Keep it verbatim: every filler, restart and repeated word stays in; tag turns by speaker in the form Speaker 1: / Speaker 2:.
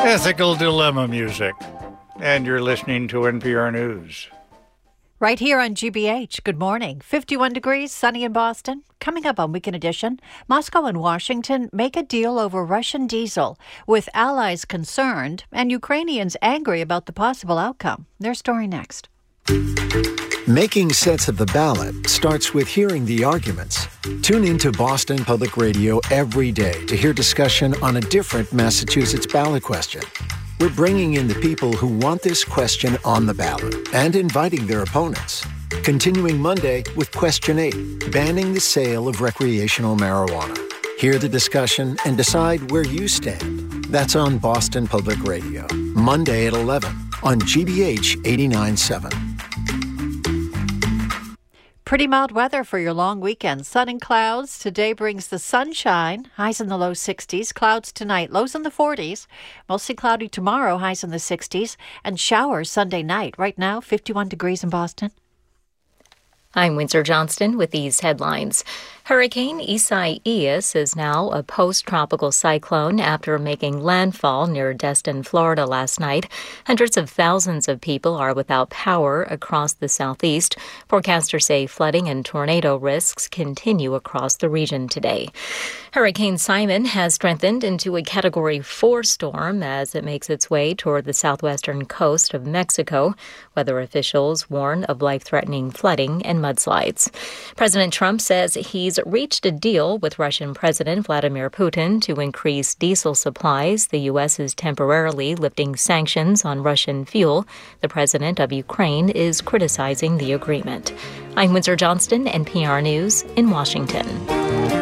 Speaker 1: Ethical Dilemma music. And you're listening to N P R News.
Speaker 2: Right here on G B H. Good morning. fifty-one degrees, sunny in Boston. Coming up on Weekend Edition, Moscow and Washington make a deal over Russian diesel, with allies concerned and Ukrainians angry about the possible outcome. Their story next.
Speaker 3: Making sense of the ballot starts with hearing the arguments. Tune into Boston Public Radio every day to hear discussion on a different Massachusetts ballot question. We're bringing in the people who want this question on the ballot and inviting their opponents. Continuing Monday with Question eight, banning the sale of recreational marijuana. Hear the discussion and decide where you stand. That's on Boston Public Radio, Monday at eleven on G B H eighty-nine point seven.
Speaker 2: Pretty mild weather for your long weekend. Sun and clouds. Today brings the sunshine. Highs in the low sixties. Clouds tonight. Lows in the forties. Mostly cloudy tomorrow. Highs in the sixties. And showers Sunday night. Right now, fifty-one degrees in Boston.
Speaker 4: I'm Windsor Johnston with these headlines. Hurricane Isaias is now a post-tropical cyclone after making landfall near Destin, Florida last night. Hundreds of thousands of people are without power across the southeast. Forecasters say flooding and tornado risks continue across the region today. Hurricane Simon has strengthened into a Category four storm as it makes its way toward the southwestern coast of Mexico. Weather officials warn of life-threatening flooding and mudslides. President Trump says he's reached a deal with Russian President Vladimir Putin to increase diesel supplies. The U S is temporarily lifting sanctions on Russian fuel. The president of Ukraine is criticizing the agreement. I'm Windsor Johnston, N P R News in Washington.